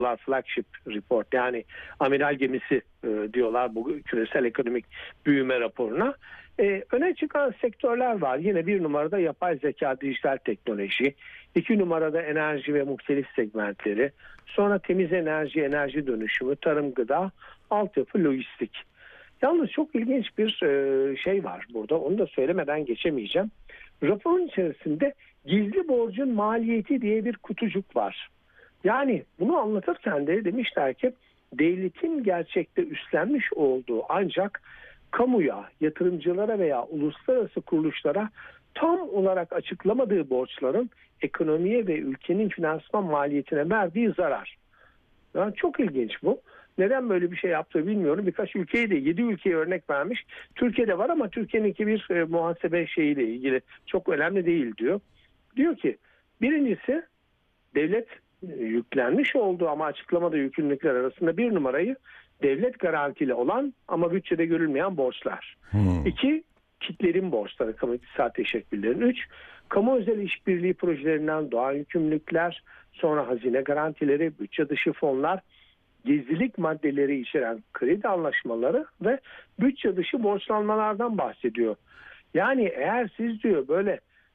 flagship report, yani amiral gemisi diyorlar bu küresel ekonomik büyüme raporuna. Öne çıkan sektörler var. Yine bir numarada yapay zeka, dijital teknoloji. 2 numarada enerji ve muhtelif segmentleri. Sonra temiz enerji, enerji dönüşümü, tarım, gıda, altyapı, lojistik. Yalnız çok ilginç bir şey var burada. Onu da söylemeden geçemeyeceğim. Raporun içerisinde gizli borcun maliyeti diye bir kutucuk var. Yani bunu anlatırken de demişler ki devletin gerçekte üstlenmiş olduğu ancak kamuya, yatırımcılara veya uluslararası kuruluşlara tam olarak açıklamadığı borçların ekonomiye ve ülkenin finansman maliyetine verdiği zarar. Yani çok ilginç bu. Neden böyle bir şey yaptığı bilmiyorum. Birkaç ülkeyi de 7 ülkeye örnek vermiş. Türkiye'de var ama Türkiye'ninki bir muhasebe şeyiyle ilgili çok önemli değil diyor. Diyor ki birincisi devlet yüklenmiş olduğu ama açıklamada yükümlülükler arasında bir numarayı devlet garantili olan ama bütçede görülmeyen borçlar. 2. Kitlerin borçları, kamu iktisat teşekküllerin. 3. Kamu özel işbirliği projelerinden doğan yükümlülükler, sonra hazine garantileri, bütçe dışı fonlar, gizlilik maddeleri içeren kredi anlaşmaları ve bütçe dışı borçlanmalardan bahsediyor. Yani eğer siz diyor böyle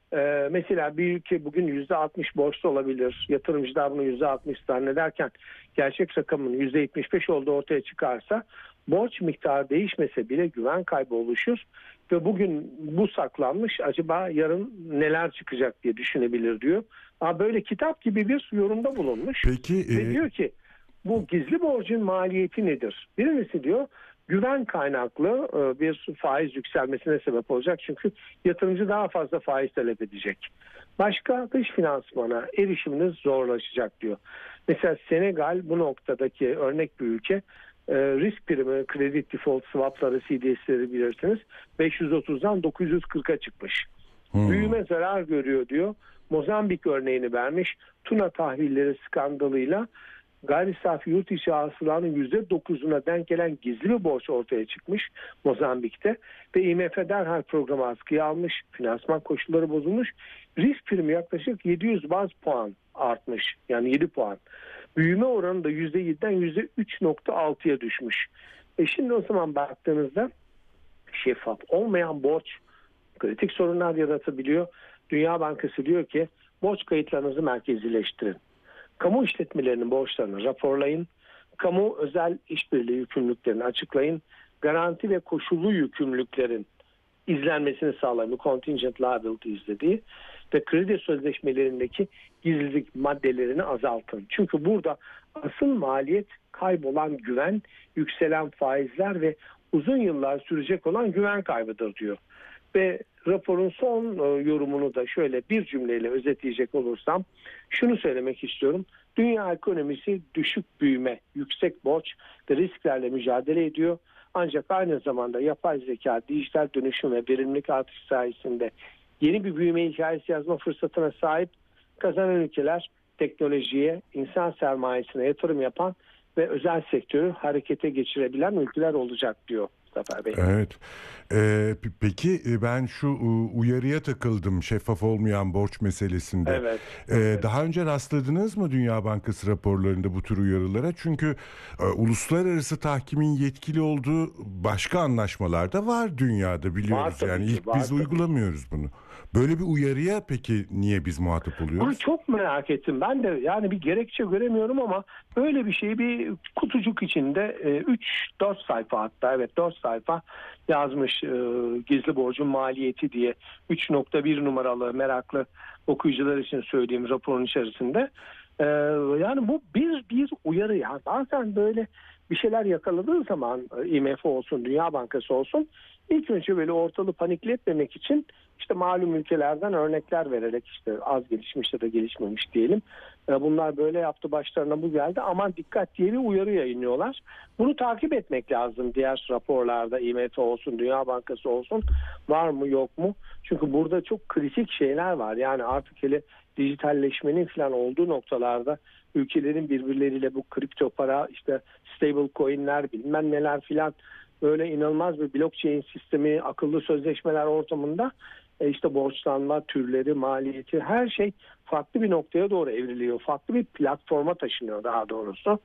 mesela bir ülke bugün %60 borçlu olabilir, yatırımcılar bunu %60 zannederken gerçek rakamın %75 olduğu ortaya çıkarsa borç miktarı değişmese bile güven kaybı oluşur ve bugün bu saklanmış, acaba yarın neler çıkacak diye düşünebilir diyor. Böyle kitap gibi bir yorumda bulunmuş. Peki, ve diyor ki bu gizli borcun maliyeti nedir? Birincisi diyor güven kaynaklı bir faiz yükselmesine sebep olacak. Çünkü yatırımcı daha fazla faiz talep edecek. Başka, dış finansmana erişiminiz zorlaşacak diyor. Mesela Senegal bu noktadaki örnek bir ülke. Risk primi, kredi default swapları, CDS'leri bilirsiniz. 530'dan 940'a çıkmış. Büyüme zarar görüyor diyor. Mozambik örneğini vermiş. Tuna tahvilleri skandalıyla gayri safi yurt içi hasılanın %9'una denk gelen gizli bir borç ortaya çıkmış Mozambik'te ve IMF derhal programı askıya almış, finansman koşulları bozulmuş, risk primi yaklaşık 700 baz puan artmış, yani 7 puan. Büyüme oranı da %7'den %3.6'ya düşmüş. Şimdi o zaman baktığınızda şeffaf olmayan borç kritik sorunlar yaratabiliyor. Dünya Bankası diyor ki borç kayıtlarınızı merkezileştirin. Kamu işletmelerinin borçlarını raporlayın. Kamu özel işbirliği yükümlülüklerini açıklayın. Garanti ve koşullu yükümlülüklerin izlenmesini sağlayın. Bu contingent liabilities dediği ve kredi sözleşmelerindeki gizlilik maddelerini azaltın. Çünkü burada asıl maliyet kaybolan güven, yükselen faizler ve uzun yıllar sürecek olan güven kaybıdır diyor. Ve raporun son yorumunu da şöyle bir cümleyle özetleyecek olursam şunu söylemek istiyorum. Dünya ekonomisi düşük büyüme, yüksek borç ve risklerle mücadele ediyor. Ancak aynı zamanda yapay zeka, dijital dönüşüm ve verimlilik artışı sayesinde yeni bir büyüme hikayesi yazma fırsatına sahip. Kazanan ülkeler teknolojiye, insan sermayesine yatırım yapan ve özel sektörü harekete geçirebilen ülkeler olacak diyor Zafer Bey. Evet. Peki ben şu uyarıya takıldım şeffaf olmayan borç meselesinde. Evet. Daha önce rastladınız mı Dünya Bankası raporlarında bu tür uyarılara? Çünkü uluslararası tahkimin yetkili olduğu başka anlaşmalar da var dünyada, biliyoruz. Var yani ki, ilk biz uygulamıyoruz bunu. Böyle bir uyarıya peki niye biz muhatap oluyoruz? Çok merak ettim. Ben de yani bir gerekçe göremiyorum ama böyle bir şey bir kutucuk içinde 3-4 sayfa, hatta evet 4 sayfa yazmış gizli borcun maliyeti diye 3.1 numaralı meraklı okuyucular için söyleyeyim raporun içerisinde. Yani bu bir uyarı ya. Bazen böyle bir şeyler yakaladığı zaman IMF olsun, Dünya Bankası olsun, ilk önce böyle ortalığı panikletmemek için işte malum ülkelerden örnekler vererek, işte az gelişmiş ya da gelişmemiş diyelim, bunlar böyle yaptı, başlarına bu geldi, aman dikkat diye bir uyarı yayınlıyorlar. Bunu takip etmek lazım, diğer raporlarda IMF olsun, Dünya Bankası olsun, var mı yok mu? Çünkü burada çok kritik şeyler var. Yani artık hele dijitalleşmenin falan olduğu noktalarda ülkelerin birbirleriyle bu kripto para, işte stable coinler, bilmem neler filan, böyle inanılmaz bir blockchain sistemi, akıllı sözleşmeler ortamında işte borçlanma türleri, maliyeti, her şey farklı bir noktaya doğru evriliyor. Farklı bir platforma taşınıyor daha doğrusu.